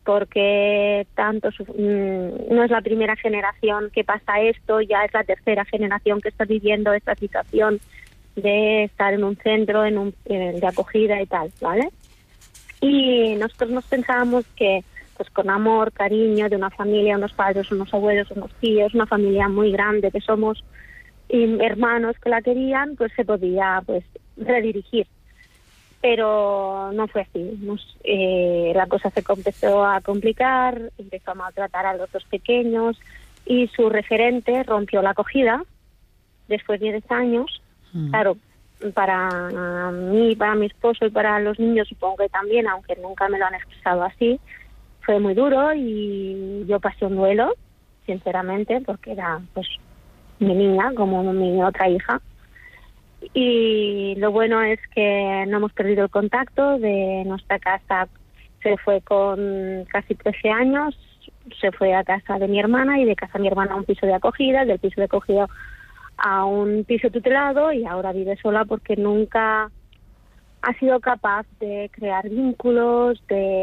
porque no es la primera generación que pasa esto, ya es la tercera generación que está viviendo esta situación de estar en un centro de acogida y tal, ¿vale? Y nosotros nos pensábamos que pues con amor, cariño de una familia, unos padres, unos abuelos, unos tíos, una familia muy grande que somos, y hermanos que la querían, pues se podía pues redirigir. Pero no fue así. La cosa se empezó a complicar, empezó a maltratar a los dos pequeños y su referente rompió la acogida después de 10 años. Claro, para mí, para mi esposo y para los niños supongo que también, aunque nunca me lo han expresado así, fue muy duro y yo pasé un duelo, sinceramente, porque era pues mi niña, como mi otra hija. Y lo bueno es que no hemos perdido el contacto. De nuestra casa se fue con casi 13 años, se fue a casa de mi hermana y de casa de mi hermana a un piso de acogida, del piso de acogida a un piso tutelado, y ahora vive sola porque nunca ha sido capaz de crear vínculos,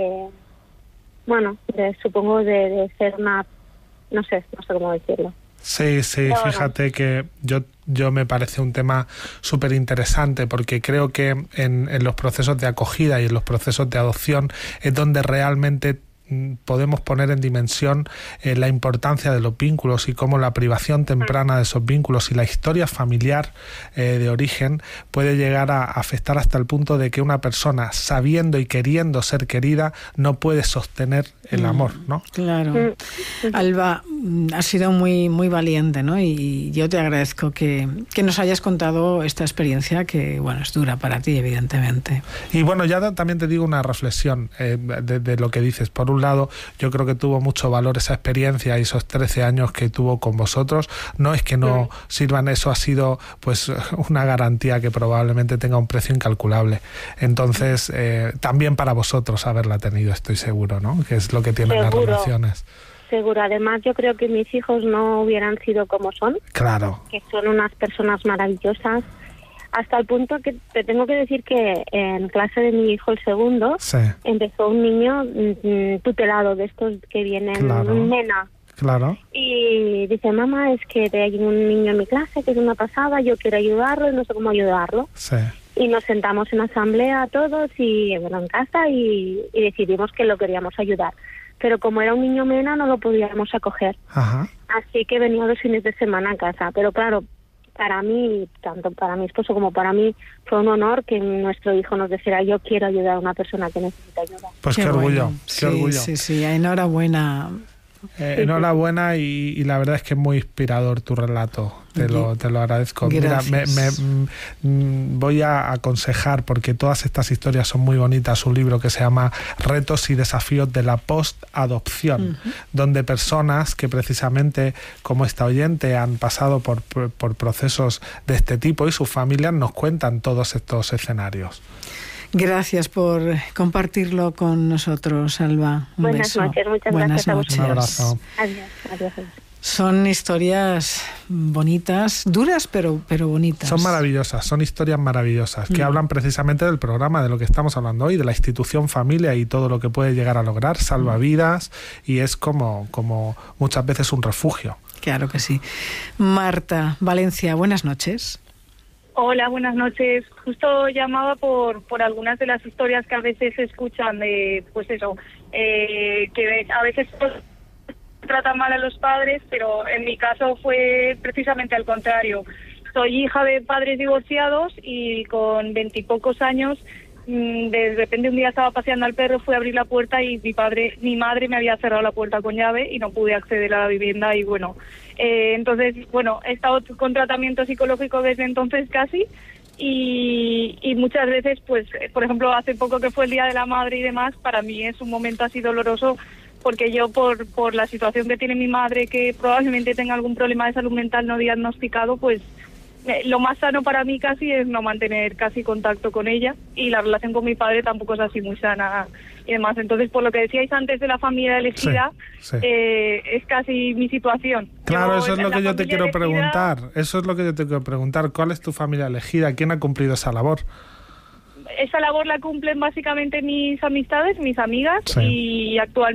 supongo de ser una, no sé cómo decirlo. Sí, pero fíjate que yo me parece un tema súper interesante, porque creo que en los procesos de acogida y en los procesos de adopción es donde realmente podemos poner en dimensión la importancia de los vínculos y cómo la privación temprana de esos vínculos y la historia familiar de origen puede llegar a afectar hasta el punto de que una persona, sabiendo y queriendo ser querida, no puede sostener el amor, ¿no? Claro. Alba, has sido muy, muy valiente, ¿no? Y yo te agradezco que nos hayas contado esta experiencia que, bueno, es dura para ti, evidentemente. Y bueno, ya también te digo una reflexión de lo que dices. Por un lado, yo creo que tuvo mucho valor esa experiencia y esos 13 años que tuvo con vosotros. No es que no sirvan, eso ha sido pues una garantía que probablemente tenga un precio incalculable. Entonces, también para vosotros haberla tenido, estoy seguro, ¿no? Que es lo que tienen las relaciones. Seguro. Además, yo creo que mis hijos no hubieran sido como son. Claro. Que son unas personas maravillosas. Hasta el punto que te tengo que decir que en clase de mi hijo, el segundo, empezó un niño tutelado de estos que vienen, nena. Claro. Y dice, mamá, es que hay un niño en mi clase que es una pasada, yo quiero ayudarlo y no sé cómo ayudarlo. Sí. Y nos sentamos en asamblea todos y bueno, en casa y decidimos que lo queríamos ayudar. Pero como era un niño mena, no lo podíamos acoger. Ajá. Así que venía los fines de semana a casa. Pero claro, para mí, tanto para mi esposo como para mí, fue un honor que nuestro hijo nos dijera, yo quiero ayudar a una persona que necesita ayuda. Pues qué orgullo, qué orgullo. Sí, enhorabuena. Enhorabuena y la verdad es que es muy inspirador tu relato, te lo agradezco. Gracias. Mira, voy a aconsejar, porque todas estas historias son muy bonitas, un libro que se llama Retos y desafíos de la post-adopción, donde personas que precisamente como esta oyente han pasado por procesos de este tipo y sus familias nos cuentan todos estos escenarios. Gracias por compartirlo con nosotros, Alba. Buenas noches, muchas gracias a vosotros. Un abrazo. Adiós. Son historias bonitas, duras pero bonitas. Son maravillosas, son historias maravillosas que hablan precisamente del programa, de lo que estamos hablando hoy, de la institución familia y todo lo que puede llegar a lograr, salva vidas y es como muchas veces un refugio. Claro que sí. Marta, Valencia, buenas noches. Hola, buenas noches. Justo llamaba por algunas de las historias que a veces se escuchan de, pues eso, que a veces tratan mal a los padres, pero en mi caso fue precisamente al contrario. Soy hija de padres divorciados y con 20 y pocos años, de repente un día estaba paseando al perro, fui a abrir la puerta y mi madre me había cerrado la puerta con llave y no pude acceder a la vivienda y bueno... entonces, bueno, he estado con tratamiento psicológico desde entonces casi y muchas veces, pues, por ejemplo, hace poco que fue el Día de la Madre y demás, para mí es un momento así doloroso porque yo por la situación que tiene mi madre, que probablemente tenga algún problema de salud mental no diagnosticado, pues lo más sano para mí casi es no mantener casi contacto con ella y la relación con mi padre tampoco es así muy sana y demás. Entonces, por lo que decíais antes de la familia elegida, es casi mi situación. Claro, eso es lo que yo te quiero preguntar. Eso es lo que yo te quiero preguntar. ¿Cuál es tu familia elegida? ¿Quién ha cumplido esa labor? Esa labor la cumplen básicamente mis amistades, mis amigas y actualmente